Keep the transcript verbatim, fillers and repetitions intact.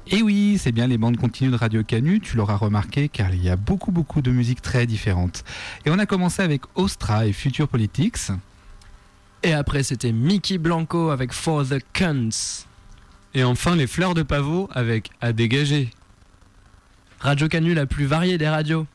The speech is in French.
Et oui, c'est bien les bandes continues de Radio Canu, tu l'auras remarqué, car il y a beaucoup beaucoup de musiques très différentes. Et on a commencé avec Ostra et Future Politics. Et après, c'était Mickey Blanco avec For the Cunts. Et enfin, les Fleurs de Pavot avec À dégager. Radio Canu, la plus variée des radios.